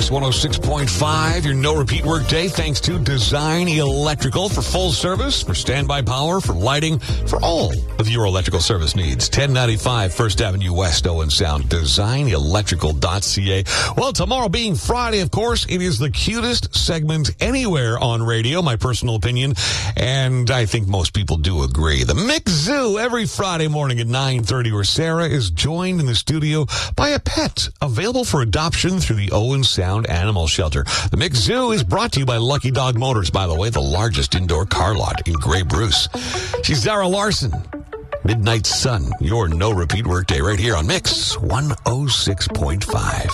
106.5, your no-repeat workday, thanks to Design Electrical for full service, for standby power, for lighting, for all of your electrical service needs. 1095 First Avenue West, Owen Sound, designelectrical.ca. Well, tomorrow being Friday, of course, it is the cutest segment anywhere on radio, my personal opinion, and I think most people do agree. The Mix Zoo, every Friday morning at 9:30, where Sarah is joined in the studio by a pet available for adoption through the Owen Sound Animal Shelter. The Mix Zoo is brought to you by Lucky Dog Motors, by the way, the largest indoor car lot in Grey Bruce. She's Zara Larson. Midnight Sun, your no-repeat workday right here on Mix 106.5.